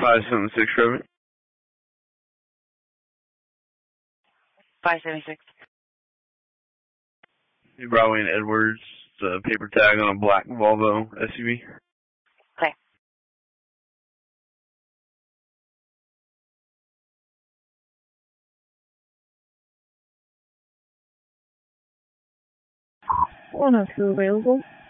576 Ribbon. 576. Bravo and Edwards, paper tag on a black Volvo SUV. Okay. One of two available.